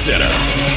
Center.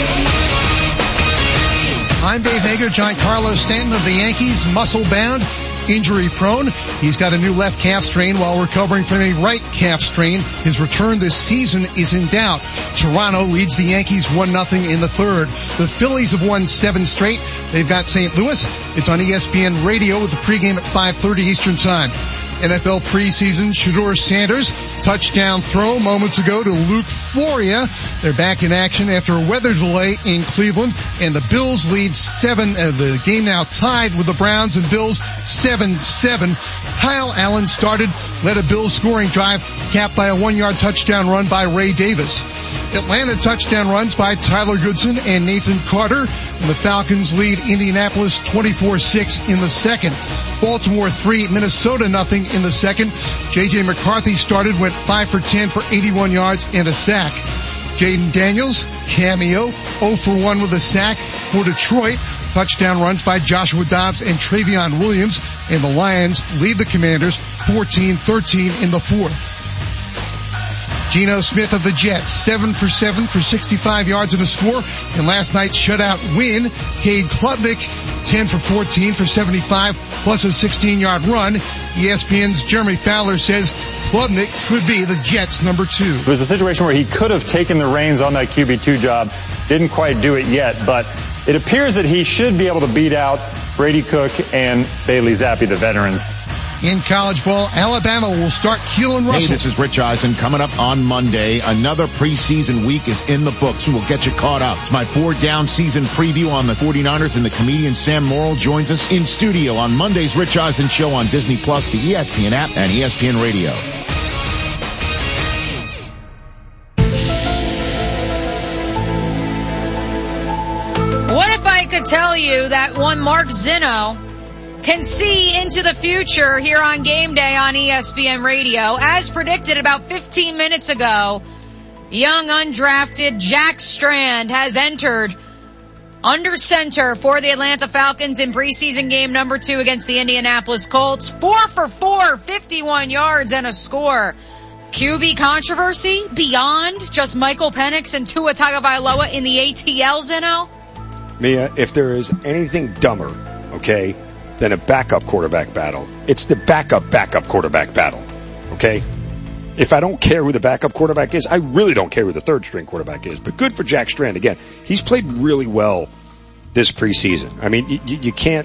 I'm Dave Hager. Giancarlo Stanton of the Yankees, muscle-bound, injury-prone. He's got a new left calf strain while recovering from a right calf strain. His return this season is in doubt. Toronto leads the Yankees 1-0 in the third. The Phillies have won 7 straight. They've got St. Louis. It's on ESPN Radio with the pregame at 5:30 Eastern Time. NFL preseason, Shedeur Sanders, touchdown throw moments ago to Luke Floria. They're back in action after a weather delay in Cleveland, and the Bills lead 7, the game now tied with the Browns and Bills 7-7. Kyle Allen started, led a Bills scoring drive, capped by a 1-yard touchdown run by Ray Davis. Atlanta touchdown runs by Tyler Goodson and Nathan Carter, and the Falcons lead Indianapolis 24-6 in the second. Baltimore 3, Minnesota 0 in the second. J.J. McCarthy started, went 5 for 10 for 81 yards and a sack. Jaden Daniels, cameo, 0 for 1 with a sack for Detroit. Touchdown runs by Joshua Dobbs and Travion Williams, and the Lions lead the Commanders 14-13 in the fourth. Geno Smith of the Jets, 7 for 7 for 65 yards and a score. And last night's shutout win, Cade Klubnik, 10 for 14 for 75 plus a 16-yard run. ESPN's Jeremy Fowler says Klubnik could be the Jets' number 2. It was a situation where he could have taken the reins on that QB2 job. Didn't quite do it yet, but it appears that he should be able to beat out Brady Cook and Bailey Zappi, the veterans. In college ball, Alabama will start Keelan Russell. Hey, this is Rich Eisen. Coming up on Monday, another preseason week is in the books. We'll get you caught up. It's my 4-down season preview on the 49ers, and the comedian Sam Morrill joins us in studio on Monday's Rich Eisen Show on Disney+, the ESPN app, and ESPN Radio. What if I could tell you that one Mark Zinno can see into the future here on Game Day on ESPN Radio? As predicted about 15 minutes ago, young undrafted Jack Strand has entered under center for the Atlanta Falcons in preseason game number 2 against the Indianapolis Colts. 4 for 4, 51 yards and a score. QB controversy beyond just Michael Penix and Tua Tagovailoa in the ATL, Zinno? Mia, if there is anything dumber, okay, than a backup quarterback battle, it's the backup quarterback battle, okay? If I don't care who the backup quarterback is, I really don't care who the third string quarterback is. But good for Jack Strand. Again, he's played really well this preseason. I mean, you can't,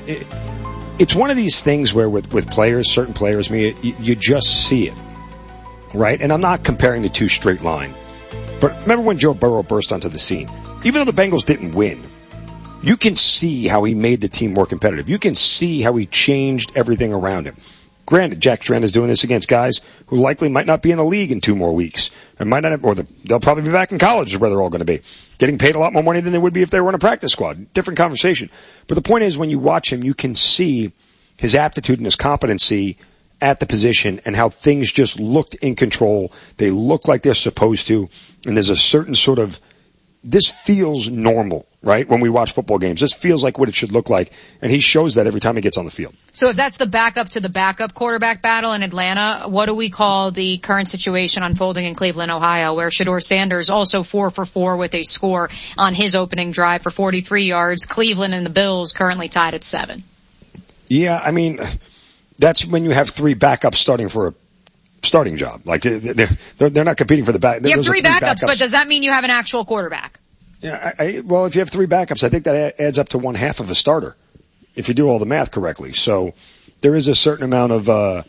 it's one of these things where with players, certain players, Mia, you just see it, right? And I'm not comparing the two straight line. But remember when Joe Burrow burst onto the scene? Even though the Bengals didn't win, you can see how he made the team more competitive. You can see how he changed everything around him. Granted, Jack Strand is doing this against guys who likely might not be in the league in 2 more weeks. And might not have, or they'll probably be back in college is where they're all going to be. Getting paid a lot more money than they would be if they were on a practice squad. Different conversation. But the point is, when you watch him, you can see his aptitude and his competency at the position and how things just looked in control. They look like they're supposed to. And there's a certain sort of, this feels normal, right? When we watch football games, this feels like what it should look like, and he shows that every time he gets on the field. So if that's the backup to the backup quarterback battle in Atlanta, what do we call the current situation unfolding in Cleveland, Ohio, where Shedeur Sanders also 4 for 4 with a score on his opening drive for 43 yards. Cleveland and the Bills currently tied at 7. Yeah, I mean, that's when you have 3 backups starting for a starting job. Like they're not competing for the back. You have 3 backups, but does that mean you have an actual quarterback? Yeah, well, if you have 3 backups, I think that adds up to 1/2 of a starter, if you do all the math correctly. So there is a certain amount of,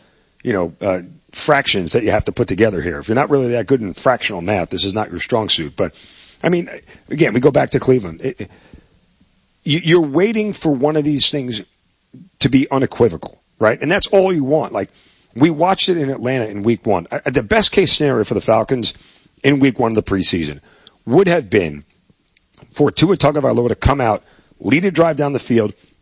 fractions that you have to put together here. If you're not really that good in fractional math, this is not your strong suit. But I mean, again, we go back to Cleveland. You're waiting for one of these things to be unequivocal, right? And that's all you want. Like, we watched it in Atlanta in week 1. The best case scenario for the Falcons in week 1 of the preseason would have been for Tua Tagovailoa to come out, lead a drive down the field,